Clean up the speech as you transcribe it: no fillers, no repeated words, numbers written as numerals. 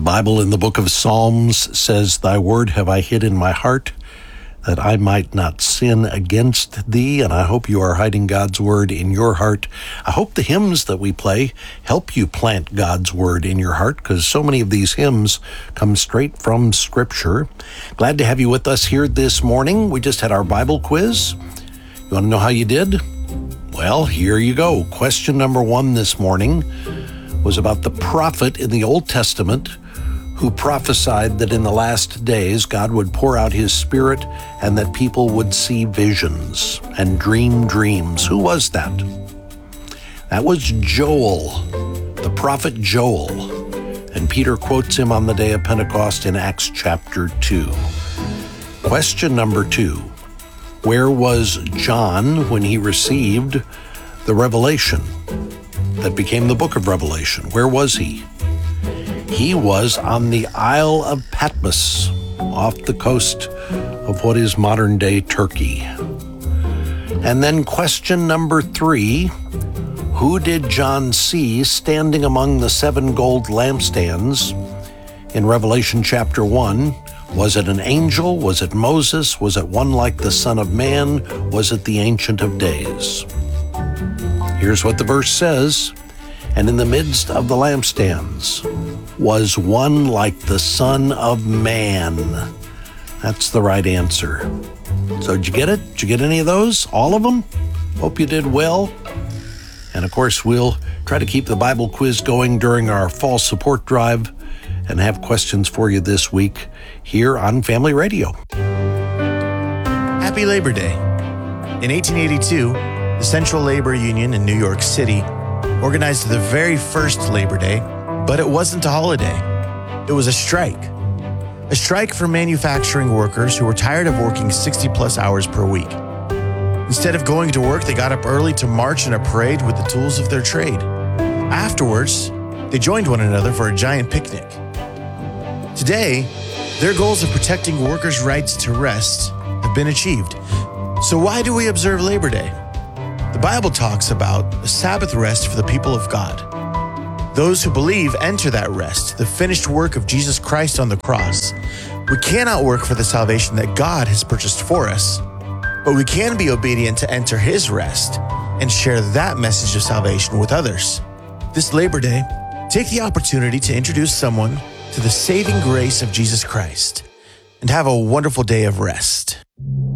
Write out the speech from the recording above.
Bible in the book of Psalms says, "Thy word have I hid in my heart, that I might not sin against thee." And I hope you are hiding God's word in your heart. I hope the hymns that we play help you plant God's word in your heart, because so many of these hymns come straight from Scripture. Glad to have you with us here this morning. We just had our Bible quiz. You want to know how you did? Well, here you go. Question number 1 this morning was about the prophet in the Old Testament who prophesied that in the last days God would pour out his Spirit and that people would see visions and dream dreams. Who was that? That was Joel, the prophet Joel. And Peter quotes him on the day of Pentecost in Acts chapter 2. Question number 2. Where was John when he received the revelation that became the book of Revelation? Where was he? He was on the Isle of Patmos, off the coast of what is modern-day Turkey. And then question number 3, who did John see standing among the 7 gold lampstands in Revelation chapter 1? Was it an angel? Was it Moses? Was it one like the Son of Man? Was it the Ancient of Days? Here's what the verse says. And in the midst of the lampstands was one like the Son of Man. That's the right answer. So did you get it? Did you get any of those? All of them? Hope you did well. And of course, we'll try to keep the Bible quiz going during our fall support drive and have questions for you this week here on Family Radio. Happy Labor Day. In 1882, the Central Labor Union in New York City organized the very first Labor Day, but it wasn't a holiday. It was a strike. A strike for manufacturing workers who were tired of working 60-plus hours per week. Instead of going to work, they got up early to march in a parade with the tools of their trade. Afterwards, they joined one another for a giant picnic. Today, their goals of protecting workers' rights to rest have been achieved. So why do we observe Labor Day? The Bible talks about a Sabbath rest for the people of God. Those who believe enter that rest, the finished work of Jesus Christ on the cross. We cannot work for the salvation that God has purchased for us, but we can be obedient to enter his rest and share that message of salvation with others. This Labor Day, take the opportunity to introduce someone to the saving grace of Jesus Christ and have a wonderful day of rest.